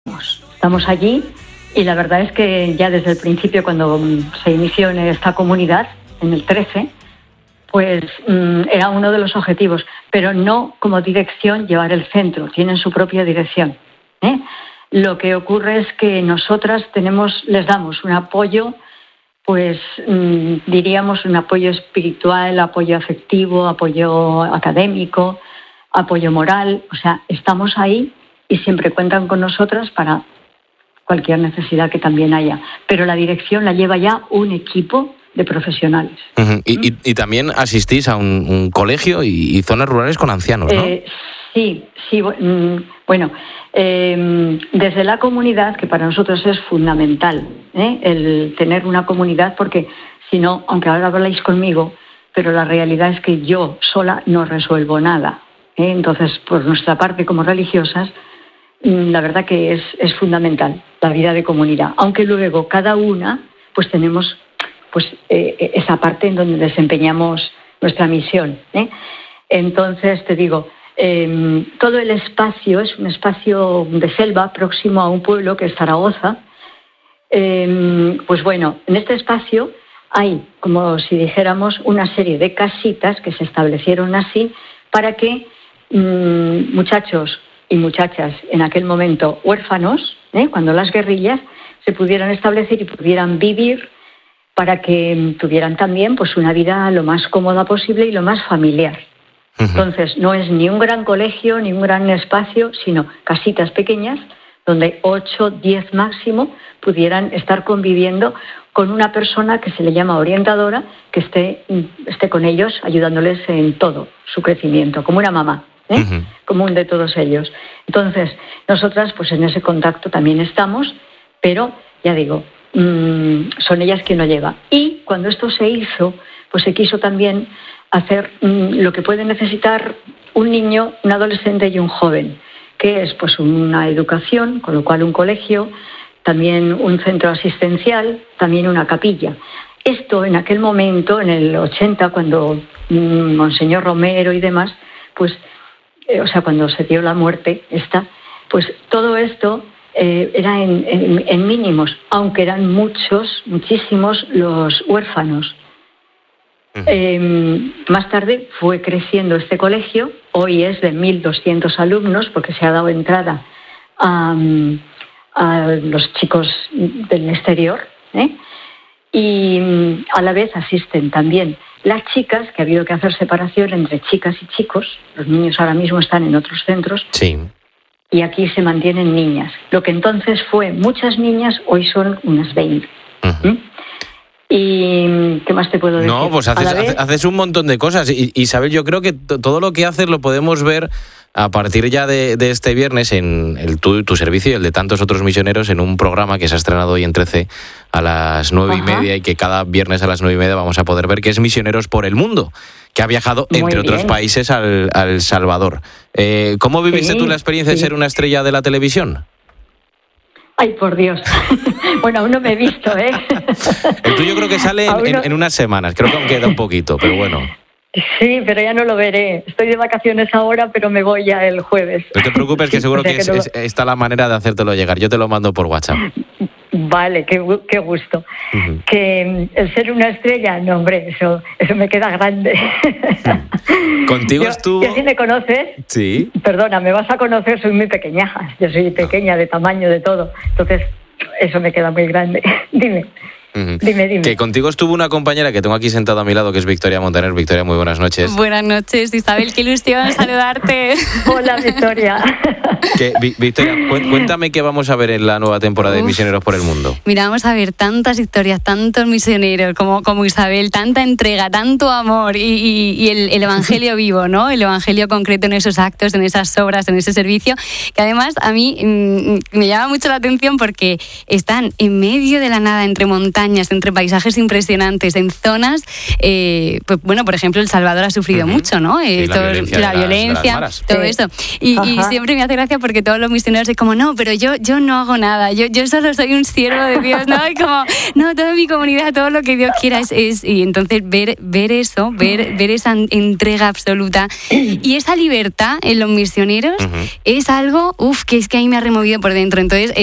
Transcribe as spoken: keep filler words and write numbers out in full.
Estamos allí y la verdad es que ya desde el principio, cuando se inició en esta comunidad, en el trece, pues mmm, era uno de los objetivos, pero no como dirección llevar el centro, tienen su propia dirección, ¿eh? Lo que ocurre es que nosotras tenemos, les damos un apoyo, pues mmm, diríamos un apoyo espiritual, apoyo afectivo, apoyo académico, apoyo moral, o sea, estamos ahí y siempre cuentan con nosotras para cualquier necesidad que también haya. Pero la dirección la lleva ya un equipo de profesionales. Uh-huh. Y, y, y también asistís a un, un colegio y, y zonas rurales con ancianos, ¿no? Eh, sí, sí. Bueno, eh, desde la comunidad, que para nosotros es fundamental, ¿eh? el tener una comunidad, porque si no, aunque ahora habláis conmigo, pero la realidad es que yo sola no resuelvo nada, ¿eh? Entonces, por nuestra parte como religiosas, la verdad que es, es fundamental la vida de comunidad, aunque luego cada una pues tenemos pues eh, esa parte en donde desempeñamos nuestra misión, ¿eh? Entonces te digo, eh, todo el espacio es un espacio de selva próximo a un pueblo que es Zaragoza. Eh, pues bueno, en este espacio hay, como si dijéramos, una serie de casitas que se establecieron así para que mmm, muchachos y muchachas en aquel momento huérfanos, ¿eh? cuando las guerrillas se pudieran establecer y pudieran vivir, para que tuvieran también pues una vida lo más cómoda posible y lo más familiar. Uh-huh. Entonces, no es ni un gran colegio, ni un gran espacio, sino casitas pequeñas, donde ocho, diez máximo pudieran estar conviviendo con una persona que se le llama orientadora, que esté, esté con ellos, ayudándoles en todo su crecimiento, como una mamá. ¿Eh? Uh-huh. Común de todos ellos. Entonces, nosotras pues en ese contacto también estamos, pero ya digo, mmm, son ellas quien lo lleva. Y cuando esto se hizo, pues se quiso también hacer mmm, lo que puede necesitar un niño, un adolescente y un joven, que es pues una educación, con lo cual un colegio, también un centro asistencial, también una capilla. Esto en aquel momento, en el ochenta, cuando mmm, Monseñor Romero y demás, pues o sea, cuando se dio la muerte esta, pues todo esto eh, era en, en, en mínimos, aunque eran muchos, muchísimos los huérfanos. Uh-huh. Eh, más tarde fue creciendo este colegio, hoy es de mil doscientos alumnos, porque se ha dado entrada a, a los chicos del exterior, ¿eh? Y a la vez asisten también las chicas, que ha habido que hacer separación entre chicas y chicos. Los niños ahora mismo están en otros centros. Sí. Y aquí se mantienen niñas. Lo que entonces fue muchas niñas, hoy son unas veinte. Uh-huh. ¿Mm? ¿Y qué más te puedo decir? No, pues haces, vez... haces un montón de cosas. Y, Isabel, yo creo que t- todo lo que haces lo podemos ver a partir ya de, de este viernes en el, tu, tu servicio y el de tantos otros misioneros en un programa que se ha estrenado hoy en trece a las nueve y media y que cada viernes a las nueve y media vamos a poder ver, que es Misioneros por el Mundo, que ha viajado, Muy entre bien. otros países, al, al Salvador. Eh, ¿Cómo viviste sí, tú la experiencia sí. de ser una estrella de la televisión? Ay, por Dios. Bueno, aún no me he visto, ¿eh? El tuyo creo que sale en, en, en unas semanas, creo que aún queda un poquito, pero bueno. Sí, pero ya no lo veré. Estoy de vacaciones ahora, pero me voy ya el jueves. No te preocupes, que seguro o sea, que, que es, no... es, está la manera de hacértelo llegar. Yo te lo mando por WhatsApp. Vale, qué, qué gusto. Uh-huh. Que el ser una estrella, no, hombre, eso, eso me queda grande. Uh-huh. Contigo yo, estuvo... Yo, si me conoces, sí. Perdona, me vas a conocer, soy muy pequeñaja. Yo soy pequeña, de tamaño, de todo. Entonces, eso me queda muy grande. Dime. Uh-huh. Dime, dime. Que contigo estuvo una compañera que tengo aquí sentada a mi lado, que es Victoria Montaner. Victoria, muy buenas noches. Buenas noches, Isabel, qué ilusión saludarte. Hola, Victoria. Que, Victoria, cuéntame qué vamos a ver en la nueva temporada Uf. de Misioneros por el Mundo. Mira, vamos a ver tantas historias, tantos misioneros como, como Isabel, tanta entrega, tanto amor y, y, y el, el evangelio vivo, ¿no? El evangelio concreto en esos actos, en esas obras, en ese servicio, que además a mí mmm, me llama mucho la atención porque están en medio de la nada, entre montañas, montañas, entre paisajes impresionantes, en zonas, eh, pues bueno, por ejemplo, El Salvador ha sufrido uh-huh. mucho, ¿no? Eh, sí, la todo, violencia, la de las, violencia de las todo eso. Y, y siempre me hace gracia porque todos los misioneros es como, no, pero yo, yo no hago nada, yo, yo solo soy un siervo de Dios, ¿no? Y como, no, toda mi comunidad, todo lo que Dios quiera es... es y entonces ver, ver eso, ver, ver esa entrega absoluta y esa libertad en los misioneros uh-huh. es algo, uff, que es que ahí me ha removido por dentro. Entonces,